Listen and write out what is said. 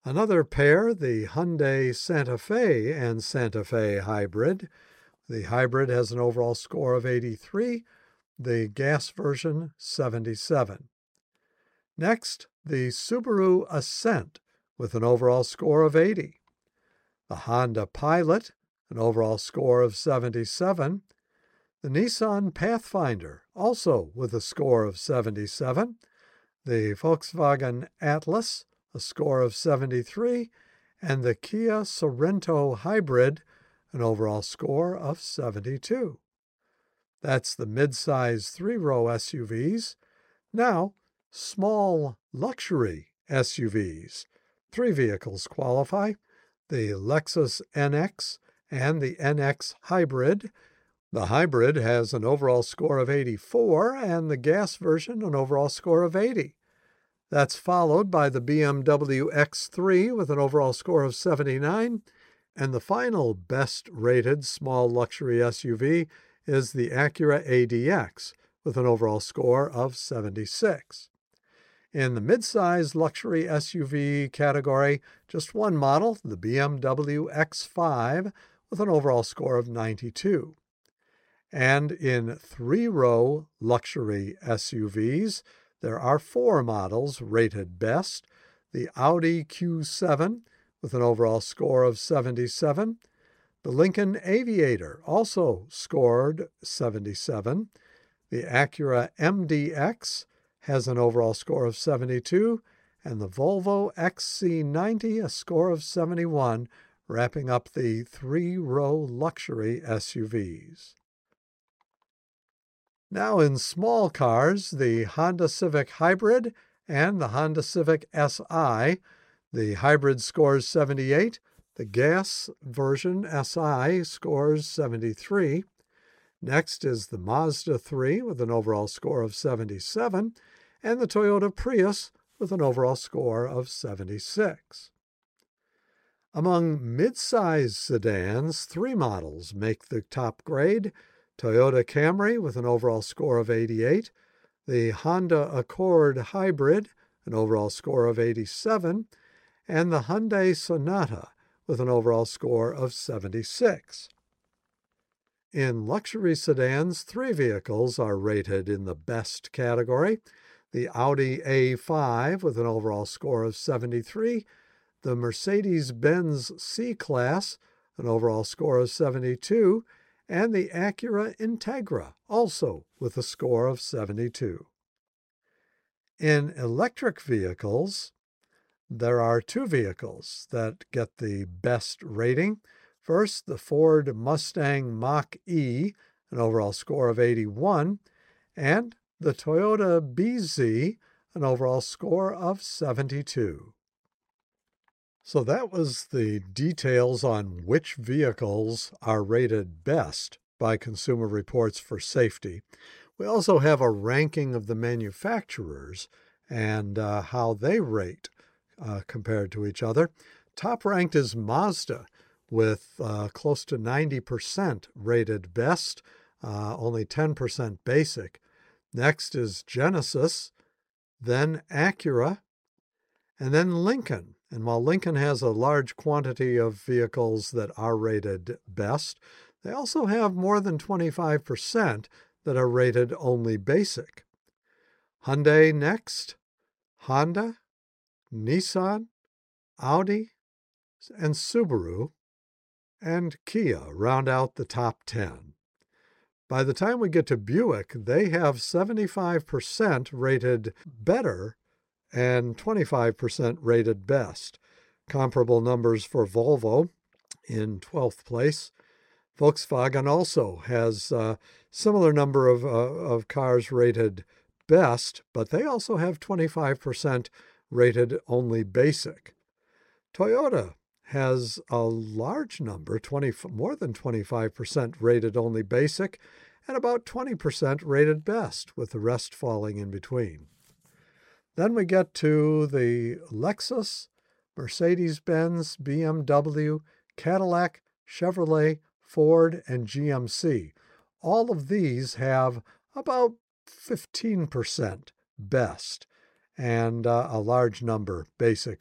Another pair, the Hyundai Santa Fe and Santa Fe Hybrid. The hybrid has an overall score of 83, the gas version 77. Next, the Subaru Ascent with an overall score of 80. The Honda Pilot, an overall score of 77. The Nissan Pathfinder, also with a score of 77. The Volkswagen Atlas, a score of 73. And the Kia Sorento Hybrid, an overall score of 72. That's the midsize three-row SUVs. Now, small luxury SUVs. 3 vehicles qualify: the Lexus NX and the NX Hybrid. The hybrid has an overall score of 84 and the gas version an overall score of 80. That's followed by the BMW X3 with an overall score of 79. And the final best-rated small luxury SUV is the Acura ADX with an overall score of 76. In the midsize luxury SUV category, just one model, the BMW X5, with an overall score of 92. And in three-row luxury SUVs, there are 4 models rated best: the Audi Q7 with an overall score of 77, the Lincoln Aviator also scored 77, the Acura MDX has an overall score of 72, and the Volvo XC90 a score of 71, wrapping up the three-row luxury SUVs. Now in small cars, the Honda Civic Hybrid and the Honda Civic Si. The hybrid scores 78, the gas version Si scores 73. Next is the Mazda 3 with an overall score of 77, and the Toyota Prius with an overall score of 76. Among mid-size sedans, 3 models make the top grade: Toyota Camry with an overall score of 88, the Honda Accord Hybrid, an overall score of 87, and the Hyundai Sonata with an overall score of 76. In luxury sedans, 3 vehicles are rated in the best category: the Audi A5 with an overall score of 73, the Mercedes-Benz C-Class, an overall score of 72, and the Acura Integra, also with a score of 72. In electric vehicles, there are 2 vehicles that get the best rating. First, the Ford Mustang Mach-E, an overall score of 81, and the Toyota BZ, an overall score of 72. So that was the details on which vehicles are rated best by Consumer Reports for safety. We also have a ranking of the manufacturers and how they rate compared to each other. Top ranked is Mazda with close to 90% rated best, only 10% basic. Next is Genesis, then Acura, and then Lincoln. And while Lincoln has a large quantity of vehicles that are rated best, they also have more than 25% that are rated only basic. Hyundai next, Honda, Nissan, Audi, and Subaru, and Kia round out the top 10. By the time we get to Buick, they have 75% rated better and 25% rated best. Comparable numbers for Volvo in 12th place. Volkswagen also has a similar number of cars rated best, but they also have 25% rated only basic. Toyota has a large number, more than 25% rated only basic, and about 20% rated best, with the rest falling in between. Then we get to the Lexus, Mercedes-Benz, BMW, Cadillac, Chevrolet, Ford, and GMC. All of these have about 15% best and a large number basic